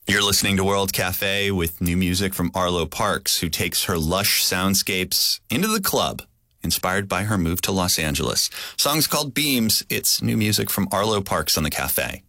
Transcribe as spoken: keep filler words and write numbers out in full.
You're listening to World Cafe with new music from Arlo Parks, who takes her lush soundscapes into the club, inspired by her move to Los Angeles. Song's called Beams. It's new music from Arlo Parks on the Cafe.